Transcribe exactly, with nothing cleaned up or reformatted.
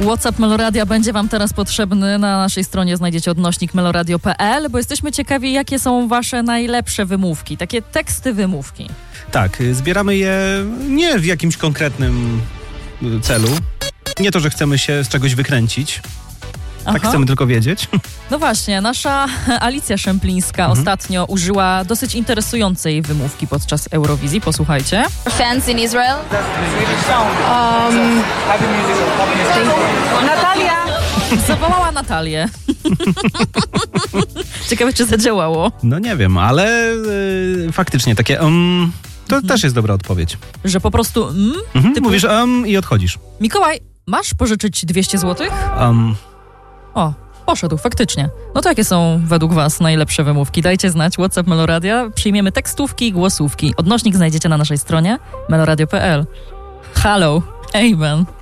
WhatsApp Meloradia będzie wam teraz potrzebny. Na naszej stronie znajdziecie odnośnik meloradio kropka pe el, bo jesteśmy ciekawi, jakie są wasze najlepsze wymówki, takie teksty wymówki. Tak, zbieramy je nie w jakimś konkretnym celu. Nie to, że chcemy się z czegoś wykręcić. Tak Aha. chcemy tylko wiedzieć. No właśnie, nasza Alicja Szemplińska mhm. ostatnio użyła dosyć interesującej wymówki podczas Eurowizji. Posłuchajcie. Fans in Israel? Um, Natalia! Zawołała Natalię. Ciekawe, czy zadziałało. No nie wiem, ale yy, faktycznie takie um, to mhm. też jest dobra odpowiedź. Że po prostu mm, mhm, typu... mówisz um i odchodzisz. Mikołaj, masz pożyczyć dwieście złotych? Um. O, poszedł, faktycznie. No to jakie są według was najlepsze wymówki? Dajcie znać, WhatsApp Meloradia. Przyjmiemy tekstówki i głosówki. Odnośnik znajdziecie na naszej stronie meloradio kropka pe el. Halo, Amen.